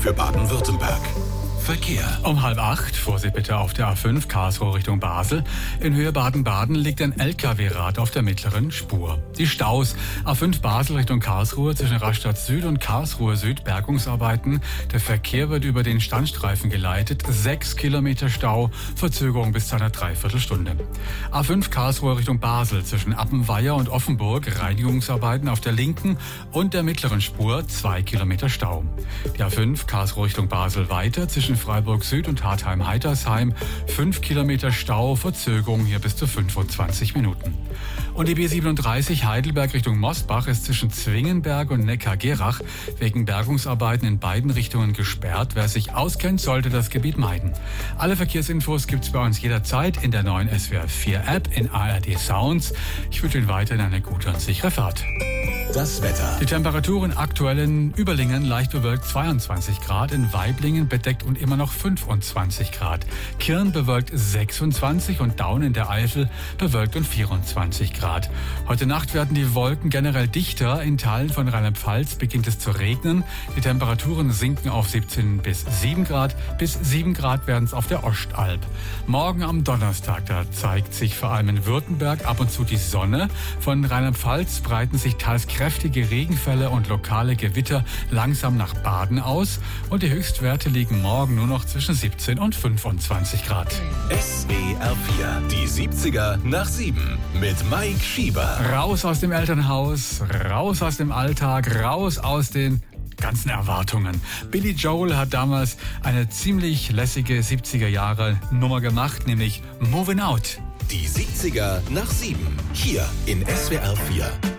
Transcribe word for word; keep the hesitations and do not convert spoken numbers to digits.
für Baden-Württemberg. Verkehr. Um halb acht, Vorsicht bitte auf der A fünf Karlsruhe Richtung Basel. In Höhe Baden-Baden liegt ein L K W-Rad auf der mittleren Spur. Die Staus: A fünf Basel Richtung Karlsruhe zwischen Rastatt Süd und Karlsruhe Süd, Bergungsarbeiten. Der Verkehr wird über den Standstreifen geleitet. Sechs Kilometer Stau, Verzögerung bis zu einer Dreiviertelstunde. A fünf Karlsruhe Richtung Basel zwischen Appenweier und Offenburg, Reinigungsarbeiten auf der linken und der mittleren Spur. Zwei Kilometer Stau. Die A fünf Karlsruhe Richtung Basel weiter zwischen Freiburg Süd und Hartheim-Heitersheim. Fünf Kilometer Stau, Verzögerung hier bis zu fünfundzwanzig Minuten. Und die B siebenunddreißig Heidelberg Richtung Mosbach ist zwischen Zwingenberg und Neckar-Gerach wegen Bergungsarbeiten in beiden Richtungen gesperrt. Wer sich auskennt, sollte das Gebiet meiden. Alle Verkehrsinfos gibt's bei uns jederzeit in der neuen S W R vier App, in A R D Sounds. Ich wünsche Ihnen weiterhin eine gute und sichere Fahrt. Das Wetter. Die Temperaturen aktuell in Überlingen leicht bewölkt zweiundzwanzig Grad, in Waiblingen bedeckt und immer noch fünfundzwanzig Grad. Kirn bewölkt sechsundzwanzig und Daun in der Eifel bewölkt und vierundzwanzig Grad. Heute Nacht werden die Wolken generell dichter. In Teilen von Rheinland-Pfalz beginnt es zu regnen. Die Temperaturen sinken auf siebzehn bis sieben Grad. Bis sieben Grad werden es auf der Ostalb. Morgen am Donnerstag, da zeigt sich vor allem in Württemberg ab und zu die Sonne. Von Rheinland-Pfalz breiten sich teils kräftige Regenfälle und lokale Gewitter langsam nach Baden aus. Und die Höchstwerte liegen morgen nur noch zwischen siebzehn und fünfundzwanzig Grad. S W R vier, die siebziger nach sieben mit Mike Schieber. Raus aus dem Elternhaus, raus aus dem Alltag, raus aus den ganzen Erwartungen. Billy Joel hat damals eine ziemlich lässige siebziger Jahre Nummer gemacht, nämlich Moving Out. Die siebziger nach sieben, hier in S W R vier.